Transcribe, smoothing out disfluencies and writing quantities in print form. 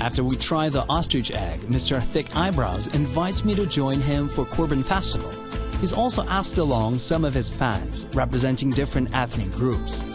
After we try the ostrich egg, Mr. Thick Eyebrows invites me to join him for Corbin Festival. He's also asked along some of his fans, representing different ethnic groups.